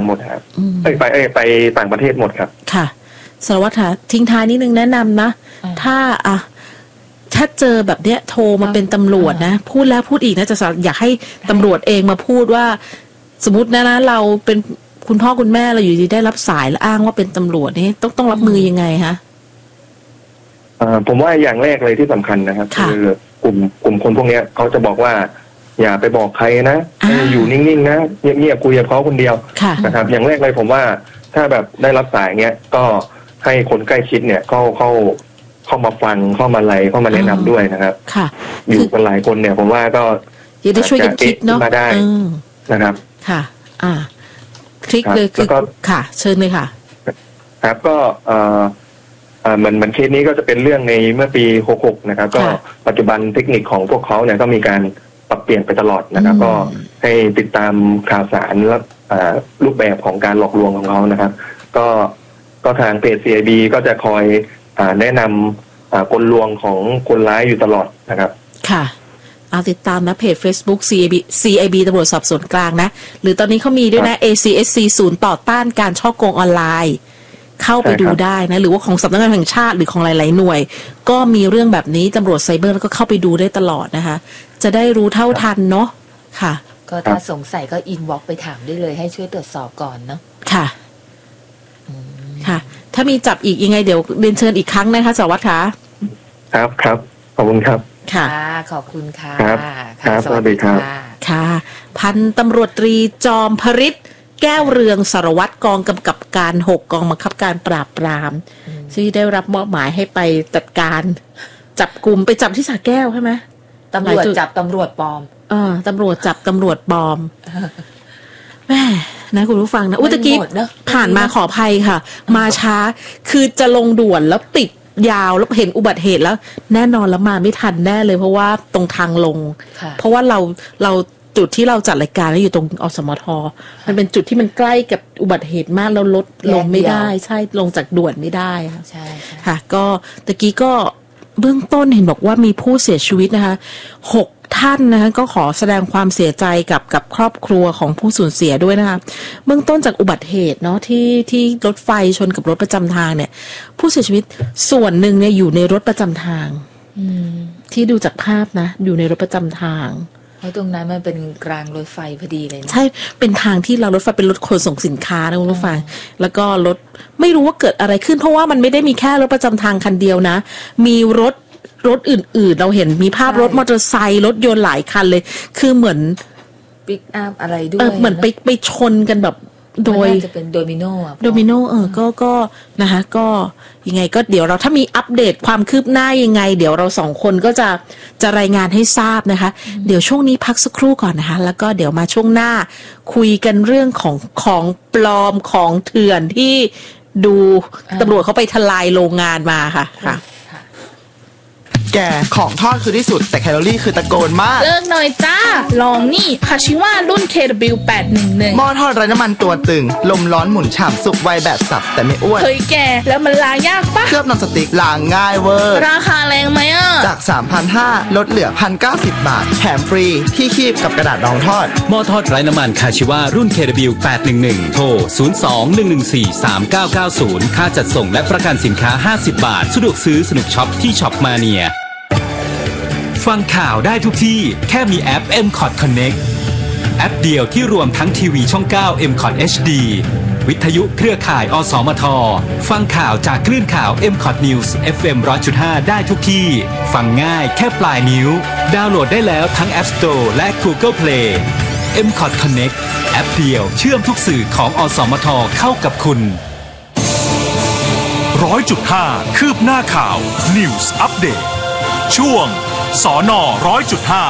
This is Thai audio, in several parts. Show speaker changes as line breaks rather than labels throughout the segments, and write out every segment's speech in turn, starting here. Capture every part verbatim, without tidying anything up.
หมดครับไปไปไปต่างประเทศหมดครับ
ค่ะสารวัตรค่ะทิ้งท้ายนิดนึงแนะนำนะถ้าอ่ะถ้าเจอแบบเนี้ยโทรมาเป็นตำรวจนะพูดแล้วพูดอีกนะจะอยากให้ตำรวจเองมาพูดว่าสมมตินะนะเราเป็นคุณพ่อคุณแม่เราอยู่ดีได้รับสายแล้วอ้างว่าเป็นตำรวจนี่ต้องต้องรับมือยังไงคะ
ผมว่าอย่างแรกเลยที่สำคัญนะครับคือกลุ่มกลุ่มคนพวกนี้เขาจะบอกว่าอย่าไปบอกใครนะอยู่นิ่งๆนะเงียบๆคุยกับเขาคนเดียวนะครับอย่างแรกเลยผมว่าถ้าแบบได้รับสายเงี้ยก็ให้คนใกล้ชิดเนี่ยเข้าเข้าเข้ามาฟังเข้ามาไล่เข้ามาแนะนำด้วยนะครับอยู่กันหลายคนเนี่ยผมว่าก็
จะช่วยกันคิดเนาะ
มาได้นะครับ
ค่ะอ่าคลิกเลยคือค่ะเชิญเลยค่ะ
ครับก็เอ่อเหมือนเหมือนเคสนี้ก็จะเป็นเรื่องในเมื่อปีหกหกนะครับก็ปัจจุบันเทคนิคของพวกเขาเนี่ยก็มีการปรับเปลี่ยนไปตลอดนะครับก็ให้ติดตามข่าวสารและรูปแบบของการหลอกลวงของเขานะครับก็ก็ทางเพจ ซี ไอ บี ก็จะคอยแนะนำกลลวงของคนร้ายอยู่ตลอดนะครับ
ค่ะเอาติดตามนะเพจ Facebook ซี ไอ บี ซี ไอ บี ตำรวจสอบสวนกลางนะหรือตอนนี้เขามีด้วยนะ เอ ซี เอส ซี ศูนย์ต่อต้านการฉ้อโกงออนไลน์เข้าไปดูได้นะหรือว่าของสำนักงานแห่งชาติหรือของหลายๆหน่วยก็มีเรื่องแบบนี้ตำรวจไซเบอร์แล้วก็เข้าไปดูได้ตลอดนะคะจะได้รู้เท่าทันเนาะค่ะ
ก็ถ้าสงสัยก็อินบ็อกซ์ไปถามได้เลยให้ช่วยตรวจสอบก่อนเนาะ
ค่ะค่ะถ้ามีจับอีกยังไงเดี๋ยวเรียนเชิญอีกครั้งนะคะสารวัตรคะ
ครับครับขอบคุณครับ
ค่ะ
ขอบคุณค่ะ
ครับครับสวัสดีครับ
ค่ะพันตำรวจตรีจอมพฤทธิ์แก้วเรืองสารวัตรกองกำกับการหกกองบังคับการปราบปรามที่ได้รับมอบหมายให้ไปจัดการจับกลุ่มไปจับที่สระแก้วใช่ไหม
ตำรวจจับตำรวจปลอม
เออตำรวจจับตำรวจปลอมแม่นะคุณผู้ฟังนะอุตกี้ผ่านมาขออภัยค่ะมาช้าคือจะลงด่วนแล้วติดยาวแล้วเห็นอุบัติเหตุแล้วแน่นอนแล้วมาไม่ทันแน่เลยเพราะว่าตรงทางลงเพราะว่าเราเราจุดที่เราจัดรายการแล้วอยู่ตรงอสมทมันเป็นจุดที่มันใกล้กับอุบัติเหตุมากแล้วรถลงไม่ได้ใช่ลงจากด่วนไม่ได้ค่ะใช่ค่ะก็ตะกี้ก็เบื้องต้นเห็นบอกว่ามีผู้เสียชีวิตนะคะหกท่านนะคะก็ขอแสดงความเสียใจกับกับครอบครัวของผู้สูญเสียด้วยนะคะเบื้องต้นจากอุบัติเหตุเนาะที่ที่รถไฟชนกับรถประจำทางเนี่ยผู้เสียชีวิตส่วนหนึ่งเนี่ยอยู่ในรถประจำทางที่ดูจากภาพนะอยู่ในรถประจำทาง
เพราะตรงนั้นมันเป็นกลางรถไฟพอดีเลยนะ
ใช่เป็นทางที่เรารถไฟเป็นรถขนส่งสินค้านะคุณผู้ฟังแล้วก็รถไม่รู้ว่าเกิดอะไรขึ้นเพราะว่ามันไม่ได้มีแค่รถประจำทางคันเดียวนะมีรถรถอื่นๆเราเห็นมีภาพรถมอเตอร์ไซค์รถยนต์หลายคันเลยคือเหมือน
ปิกอัพอะไรด้วย
เออเหมือนไปไปชนกันแบบโดย
จะเป็นโดมิโนอ่ะ
โดมิโนเออก็ก็นะคะก็ยังไงก็เดี๋ยวเราถ้ามีอัปเดตความคืบหน้ายังไงเดี๋ยวเราสองคนก็จะจะรายงานให้ทราบนะคะเดี๋ยวช่วงนี้พักสักครู่ก่อนนะคะแล้วก็เดี๋ยวมาช่วงหน้าคุยกันเรื่องของของปลอมของเถื่อนที่ดูตำรวจเขาไปทลายโรงงานมาค่ะค่ะ
แกของทอดคือที่สุดแต่แคลอรี่คือตะโกนมาก
เลิกหน่อยจ้าลองนี่คาชิว่ารุ่น เค ดับเบิลยู แปดหนึ่งหนึ่ง
หม้อทอดไร้น้ำมันตัวตึงลมร้อนหมุนฉ่ำสุกไวแบบสับแต่ไม่อ้วน
เฮ้ยแกแล้วมันล้างยากปะ
เคลือบนอนสติ๊กล้างง่ายเวอร์
ราคาแรงไหมอ่ะ
จาก สามพันห้าร้อย ลดเหลือ หนึ่งพันเก้าสิบ บาทแถมฟรีที่คีบกับกระดาษรองทอด
หม้อทอดไร้น้ำมันคาชิว่ารุ่น เค ดับเบิลยู แปดหนึ่งหนึ่ง โทรศูนย์ สอง หนึ่ง หนึ่ง สี่ สาม เก้า เก้า ศูนย์ค่าจัดส่งและประกันสินค้าห้าสิบบาทสะดวกซื้อสนุกช็อปที่ช็อปมาเนียฟังข่าวได้ทุกที่แค่มีแอป เอ็ม คอท Connect แอปเดียวที่รวมทั้งทีวีช่องเก้า เอ็ม คอท เอช ดี วิทยุเครือข่ายอสมทฟังข่าวจากคลื่นข่าว เอ็ม คอท News เอฟ เอ็ม หนึ่งร้อยจุดห้า ได้ทุกที่ฟังง่ายแค่ปลายนิ้วดาวน์โหลดได้แล้วทั้ง App Store และ Google Play เอ็ม คอท Connect แอปเดียวเชื่อมทุกสื่อของอสมทเข้ากับคุณ
หนึ่งร้อยจุดห้า คืบหน้าข่าว News Update ช่วงสน หนึ่งร้อยจุดห้า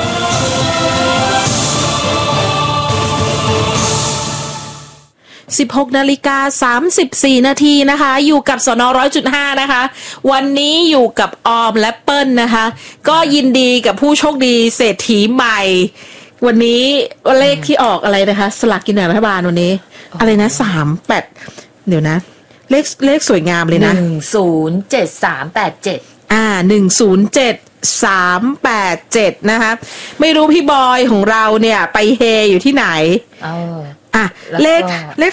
สิบหกนาฬิกาสามสิบสี่นาทีนะคะอยู่กับสน หนึ่งร้อยจุดห้า นะคะวันนี้อยู่กับออมและเปิ้ลนะคะก็ยินดีกับผู้โชคดีเศรษฐีใหม่วันนี้เลขที่ออกอะไรนะคะสลากกินแบ่งรัฐบาลวันนี้อะไรนะสามแปดเดี๋ยวนะเลขเลขสวยงามเลยนะ
หนึ่ง ศูนย์ เจ็ด สาม แปด เจ็ด
อ่าหนึ่ง ศูนย์ เจ็ด สาม แปด เจ็ดนะคะไม่รู้พี่บอยของเราเนี่ยไปเฮอยู่ที่ไหนเอออ่ะเลขเลข